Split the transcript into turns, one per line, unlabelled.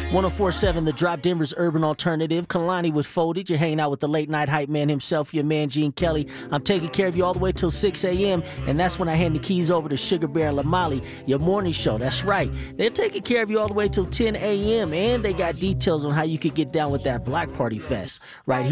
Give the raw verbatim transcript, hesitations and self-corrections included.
one oh four point seven The Drop, Denver's urban alternative. Kalani with Folded. You're hanging out with the late night hype man himself, your man Gene Kelly. I'm taking care of you all the way till six a.m., and that's when I hand the keys over to Sugar Bear and Lamali, your morning show. That's right. They're taking care of you all the way till ten a.m., and they got details on how you could get down with that Block Party Fest right here.